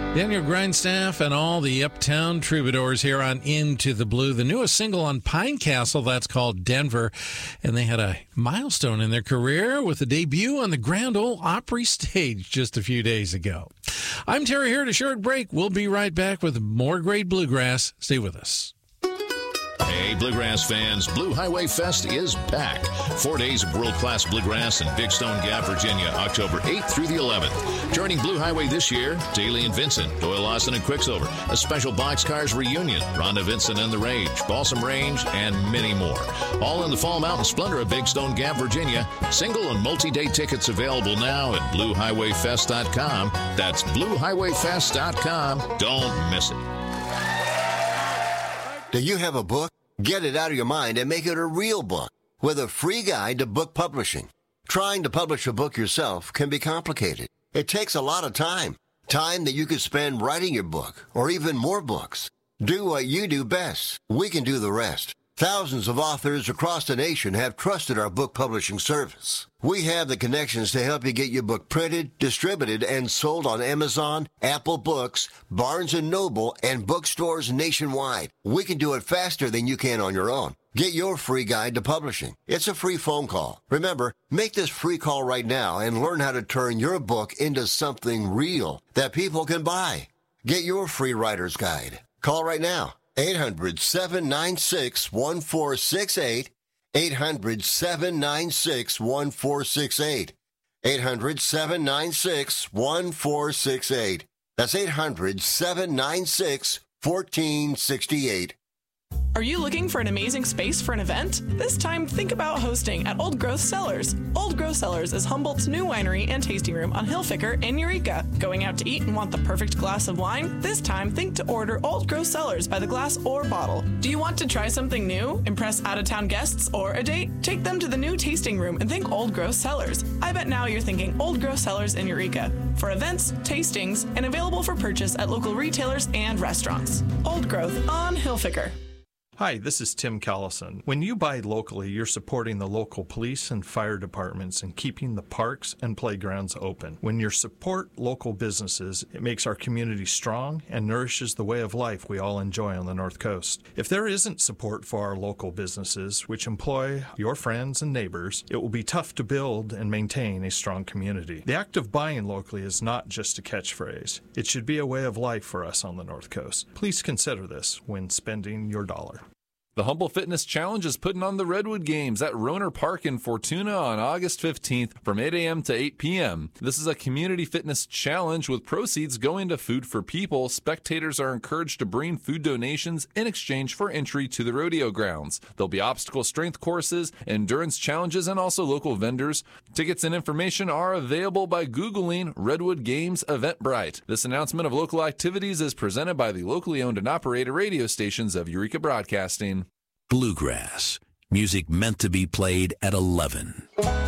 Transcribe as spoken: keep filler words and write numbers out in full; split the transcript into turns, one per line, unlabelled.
Daniel Grindstaff and all the Uptown Troubadours here on Into the Blue. The newest single on Pine Castle, that's called Denver. And they had a milestone in their career with a debut on the Grand Ole Opry stage just a few days ago. I'm Terry here at a short break. We'll be right back with more great bluegrass. Stay with us.
Hey, Bluegrass fans, Blue Highway Fest is back. Four days of world-class bluegrass in Big Stone Gap, Virginia, October eighth through the eleventh. Joining Blue Highway this year, Daly and Vincent, Doyle Austin and Quicksilver, a special Boxcars reunion, Rhonda Vincent and the Rage, Balsam Range, and many more. All in the Fall Mountain Splendor of Big Stone Gap, Virginia. Single and multi-day tickets available now at blue highway fest dot com. That's blue highway fest dot com. Don't miss it.
Do you have a book? Get it out of your mind and make it a real book with a free guide to book publishing. Trying to publish a book yourself can be complicated. It takes a lot of time. Time that you could spend writing your book or even more books. Do what you do best. We can do the rest. Thousands of authors across the nation have trusted our book publishing service. We have the connections to help you get your book printed, distributed, and sold on Amazon, Apple Books, Barnes and Noble, and bookstores nationwide. We can do it faster than you can on your own. Get your free guide to publishing. It's a free phone call. Remember, make this free call right now and learn how to turn your book into something real that people can buy. Get your free writer's guide. Call right now. eight hundred, seven nine six, one four six eight. eight hundred, seven nine six, one four six eight. eight hundred, seven nine six, one four six eight. That's eight hundred, seven nine six, one four six eight.
Are you looking for an amazing space for an event? This time, think about hosting at Old Growth Cellars. Old Growth Cellars is Humboldt's new winery and tasting room on Hillficker in Eureka. Going out to eat and want the perfect glass of wine? This time, think to order Old Growth Cellars by the glass or bottle. Do you want to try something new? Impress out-of-town guests or a date? Take them to the new tasting room and think Old Growth Cellars. I bet now you're thinking Old Growth Cellars in Eureka. For events, tastings, and available for purchase at local retailers and restaurants. Old Growth on Hillficker.
Hi, this is Tim Callison. When you buy locally, you're supporting the local police and fire departments and keeping the parks and playgrounds open. When you support local businesses, it makes our community strong and nourishes the way of life we all enjoy on the North Coast. If there isn't support for our local businesses, which employ your friends and neighbors, it will be tough to build and maintain a strong community. The act of buying locally is not just a catchphrase. It should be a way of life for us on the North Coast. Please consider this when spending your dollar.
The Humble Fitness Challenge is putting on the Redwood Games at Roner Park in Fortuna on August fifteenth from eight a.m. to eight p.m. This is a community fitness challenge with proceeds going to Food for People. Spectators are encouraged to bring food donations in exchange for entry to the rodeo grounds. There'll be obstacle strength courses, endurance challenges, and also local vendors. Tickets and information are available by Googling Redwood Games Eventbrite. This announcement of local activities is presented by the locally owned and operated radio stations of Eureka Broadcasting.
Bluegrass, music meant to be played at eleven.